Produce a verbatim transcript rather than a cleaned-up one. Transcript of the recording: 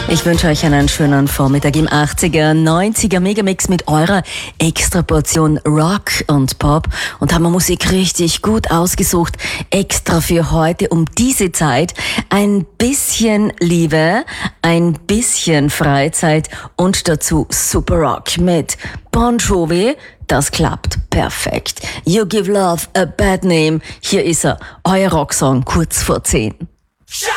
Ich wünsche euch einen schönen Vormittag im achtziger, neunziger Megamix mit eurer Extraportion Rock und Pop und haben wir Musik richtig gut ausgesucht, extra für heute um diese Zeit. Ein bisschen Liebe, ein bisschen Freizeit und dazu Super Rock mit Bon Jovi. Das klappt perfekt. You Give Love a Bad Name. Hier ist er, euer Rocksong kurz vor zehn.